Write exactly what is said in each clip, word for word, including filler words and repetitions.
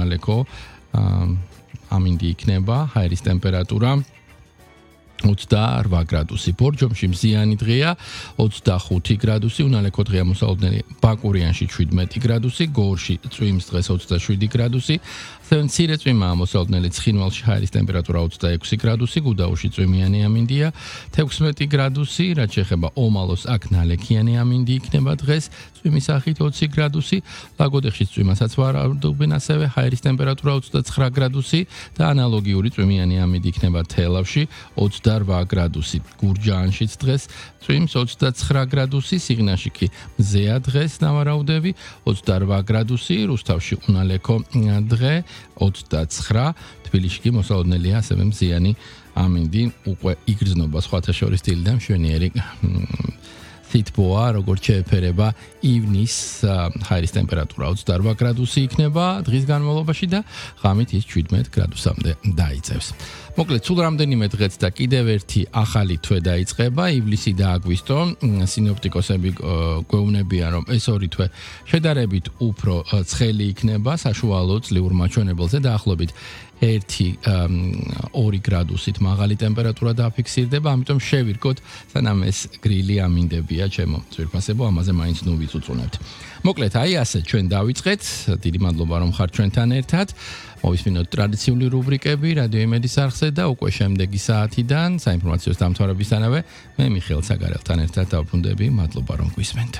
უნალეკო ამინდი იქნება, ჰაერის ტემპერატურა ოცდაოთხ გრადუსი. ბორჯომში მზიანი დღეა, ოცდახუთი გრადუსი, უნალეკო დღეა მოსალოდნელი ბაკურიანში შვიდმეტი გრადუსი, გორში წვიმს დღეს ოცდაშვიდი გრადუსი, ასევე მცირე წვიმაა მოსალოდნელი ცხინვალში, ჰაერის ტემპერატურა ოცდაექვსი გრადუსი, გუდაუში წვიმიანი ამინდია, თექვსმეტი გრადუსი, რაც შეეხება ომალოს აქ ნალექიანი ამინდი იქნება დღეს, წვიმის სახით ოცი გრადუსი, ლაგოდეხში წვიმასაც ვარაუდობენ ასევე, ჰაერის ტემპერატურა ოცდაცხრა გრადუსი და ანალოგიური წვიმიანი ამინდი იქნება თელავში, ოცდაორ გრადუსი, გურჯაანშიც დღეს წვიმს ოცდაცხრა გრადუსი, სიღნაში კი მზეა დღეს ნავარაუდები, ოცდაორ გრადუსი, რუსთავში უნალეკო დღე ოცდაცხრა, თბილისში კი მოსალოდნელია ასევე მზიანი ამინდი, უკვე იგრძნობა სხვათა შორის დილი და მშვენიერი თითბოა, როგორც შეეფერება ივნის ჰაერის ტემპერატურა ოცდაორ გრადუსი იქნება დღის განმავლობაში და ღამით ის შვიდმეტ გრადუსამდე დაიწევს. მოკლედ, სულ რამდენიმე დღეც და კიდევ ერთი ახალი თვე დაიწყება, ივლისი და აგვისტო. სინოპტიკოსები გვეუბნებიან, რომ ეს ორი თვე შედარებით უფრო ცხელი იქნება, საშუალო ძლიურ მაჩვენებელზე დაახლოებით ერთი ორი გრადუსით მაღალი ტემპერატურა დაფიქსირდება, ამიტომ შევირკოთ, სანამ ეს გრილი ამინდებია ჩემო ძვირფასებო, ამაზე მაინც ნუ ვიცუწუნებთ. მოკლედ, აი ასე ჩვენ დავიწყეთ. დიდი მადლობა რომ ხართ ჩვენთან ერთად. მოვისმინოთ ტრადიციული რუბრიკები რადიო იმედის არხზე და უკვე შემდეგი საათიდან საინფორმაციო დამთავრებისთანავე მე მიხეილ საგარელთან ერთად დავბრუნდები. მადლობა რომ გვისმენთ.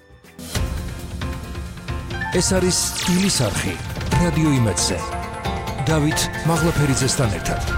ეს არის სტილის არხი რადიო იმედზე. დავით მაღლაფერიძესთან ერთად.